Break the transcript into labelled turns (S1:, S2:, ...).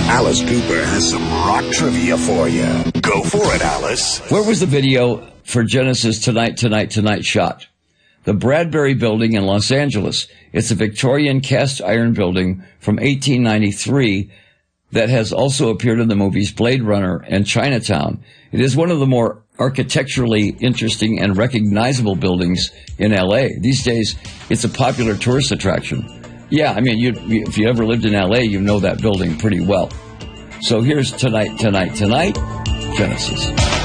S1: Alice Cooper has some rock trivia for you. Go for it, Alice.
S2: Where was the video for Genesis Tonight shot? The Bradbury Building in Los Angeles. It's a Victorian cast iron building from 1893 that has also appeared in the movies Blade Runner and Chinatown. It is one of the more architecturally interesting and recognizable buildings in L.A. These days, it's a popular tourist attraction. Yeah, I mean, if you ever lived in L.A., you know that building pretty well. So here's Tonight, Genesis.